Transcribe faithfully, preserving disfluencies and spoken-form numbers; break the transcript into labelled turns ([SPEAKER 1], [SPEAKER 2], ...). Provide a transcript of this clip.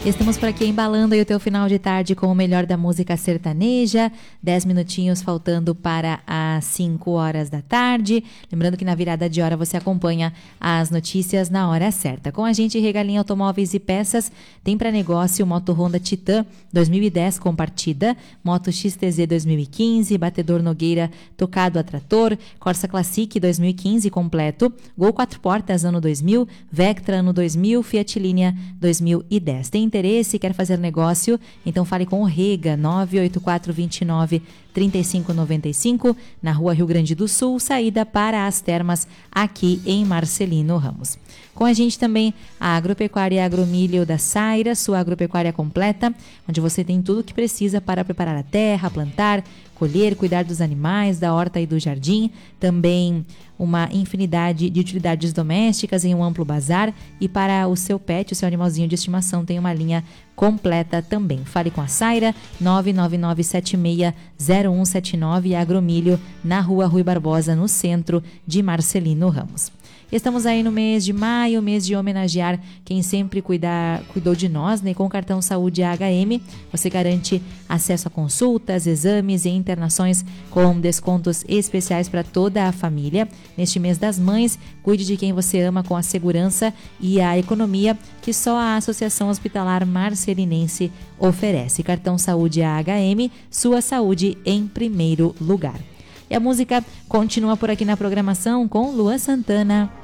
[SPEAKER 1] Estamos por aqui embalando aí o teu final de tarde com o melhor da música sertaneja. Dez minutinhos faltando para as cinco horas da tarde. Lembrando que na virada de hora você acompanha as notícias na hora certa. Com a gente, Regalinha Automóveis e Peças. Tem para negócio Moto Honda Titan dois mil e dez com partida, Moto X T Z dois mil e quinze, Batedor Nogueira tocado a trator, Corsa Classic dois mil e quinze completo, Gol quatro portas ano dois mil, Vectra ano dois mil, Fiat Linea dois mil e dez. Tem interesse e quer fazer negócio? Então fale com o Rega, nove oito quatro dois nove três cinco nove cinco, na Rua Rio Grande do Sul, saída para as Termas, aqui em Marcelino Ramos. Com a gente também a Agropecuária Agromilho da Saira, sua agropecuária completa, onde você tem tudo o que precisa para preparar a terra, plantar, colher, cuidar dos animais, da horta e do jardim. Também uma infinidade de utilidades domésticas em um amplo bazar. E para o seu pet, o seu animalzinho de estimação, tem uma linha completa também. Fale com a Saira, nove nove nove sete seis zero um sete nove, e Agromilho, na Rua Rui Barbosa, no centro de Marcelino Ramos. Estamos aí no mês de maio, mês de homenagear quem sempre cuidar, cuidou de nós, né? Com o cartão Saúde A H M, você garante acesso a consultas, exames e internações com descontos especiais para toda a família. Neste mês das mães, cuide de quem você ama com a segurança e a economia que só a Associação Hospitalar Marcelinense oferece. Cartão Saúde A H M, sua saúde em primeiro lugar. E a música continua por aqui na programação com Luan Santana.